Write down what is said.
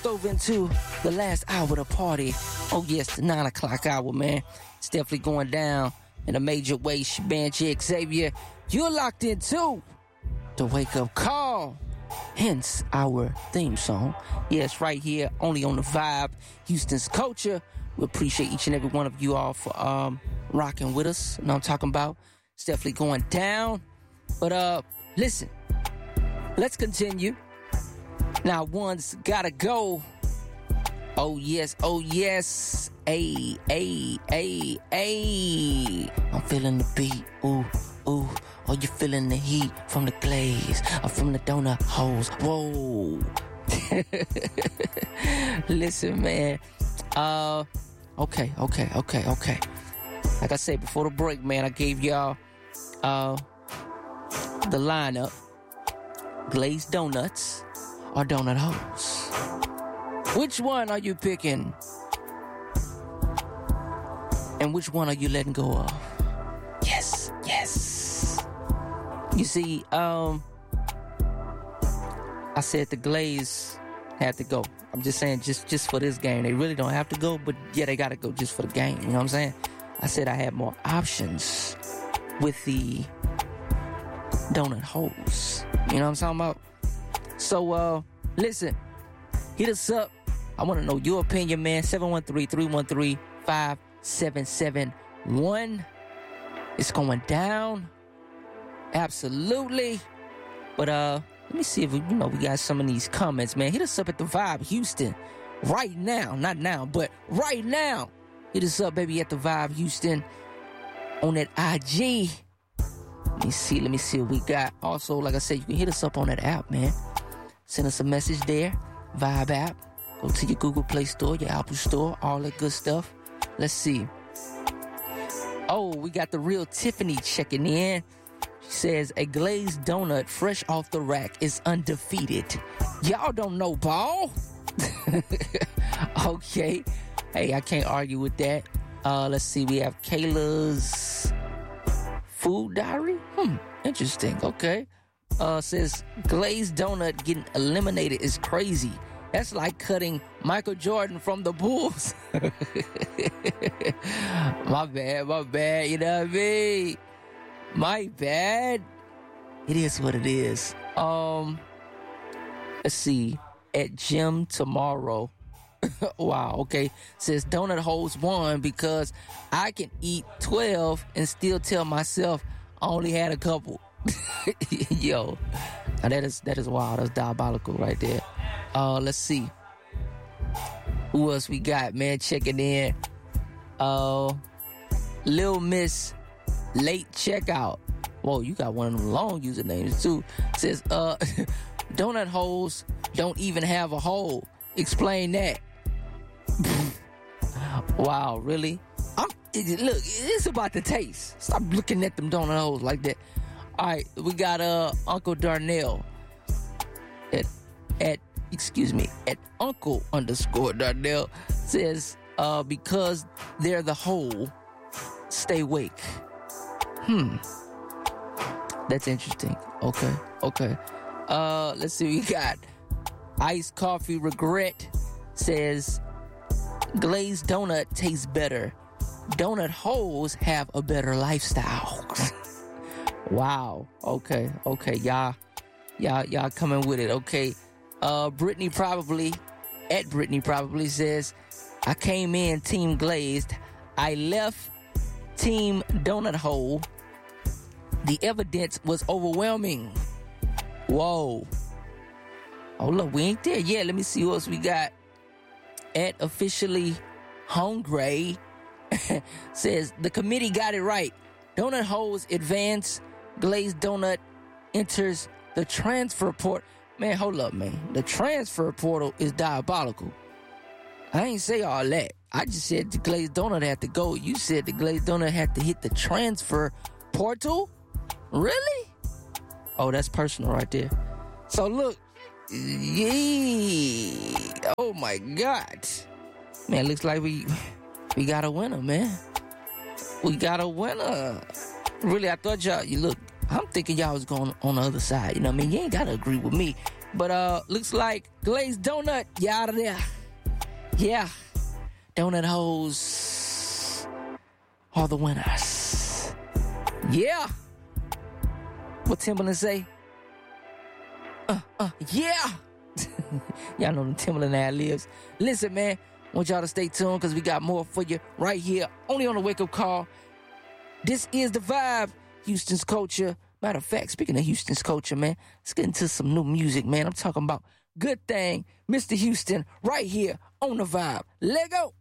Dove into the last hour of the party. Oh yes, the 9 o'clock hour, man. It's definitely going down in a major way. Shabanchi Xavier, you're locked into the Wake Up Call. Hence our theme song. Yes, right here, only on the Vibe, Houston's Culture. We appreciate each and every one of you all for rocking with us. You know what I'm talking about? It's definitely going down. But listen, let's continue. Now, one's gotta go. Oh yes, oh yes. Ay, ay, ay, ay. I'm feeling the beat. Ooh, ooh. Are you feeling the heat from the glaze or from the donut holes? Whoa. Listen, man. Okay. Like I said before the break, man, I gave y'all the lineup: glazed donuts or donut holes. Which one are you picking? And which one are you letting go of? Yes. You see, I said the glaze had to go. I'm just saying, just for this game. They really don't have to go, but yeah, they gotta go just for the game. You know what I'm saying? I said I had more options with the donut holes. You know what I'm talking about? So, listen, hit us up. I want to know your opinion, man. 713-313-5771. It's going down. Absolutely. But, let me see if we got some of these comments, man. Hit us up at the Vibe Houston right now. Not now, but right now. Hit us up, baby, at the Vibe Houston on that IG. Let me see what we got. Also, like I said, you can hit us up on that app, man. Send us a message there. Vibe app. Go to your Google Play Store, your Apple Store, all that good stuff. Let's see. Oh, we got the real Tiffany checking in. She says, a glazed donut fresh off the rack is undefeated. Y'all don't know ball. Okay. Hey, I can't argue with that. Let's see. We have Kayla's food diary. Interesting. Okay. Says glazed donut getting eliminated is crazy. That's like cutting Michael Jordan from the Bulls. My bad. You know what I mean? My bad. It is what it is. Let's see. At gym tomorrow. Wow, okay. Says donut holes won because I can eat 12 and still tell myself I only had a couple. Yo, now that is wild. That's diabolical right there. Let's see. Who else we got, man? Checking in. Lil Miss Late Checkout. Whoa, you got one of them long usernames too. Says, donut holes don't even have a hole. Explain that. Wow, really? Look, it's about the taste. Stop looking at them donut holes like that. All right, we got Uncle Darnell at Uncle_Darnell says because they're the whole, stay awake. That's interesting. Okay. Let's see. We got Iced Coffee Regret says glazed donut tastes better. Donut holes have a better lifestyle. Wow. Okay. Y'all coming with it. Okay. Brittany probably says, I came in team glazed. I left team donut hole. The evidence was overwhelming. Whoa. Oh, look, we ain't there yet. Let me see who else we got. At officially hungry says the committee got it right. Donut holes advance. Glazed donut enters the transfer portal. Man, hold up, man. The transfer portal is diabolical. I ain't say all that. I just said the glazed donut had to go. You said the glazed donut had to hit the transfer portal? Really? Oh, that's personal right there. So look. Yeah. Oh my God. Man, looks like we got a winner, man. We got a winner. Really, I thought y'all, I'm thinking y'all was going on the other side. You know what I mean? You ain't got to agree with me. But looks like Glazed Donut, you out of there. Yeah. Donut hoes are the winners. Yeah. What Timbaland say? Yeah. Y'all know the Timbaland ad-libs. Listen, man, I want y'all to stay tuned because we got more for you right here, only on the Wake Up Call. This is The Vibe, Houston's culture. Matter of fact, speaking of Houston's culture, man, let's get into some new music, man. I'm talking about Good Thing, Mr. Houston, right here on The Vibe. Let go.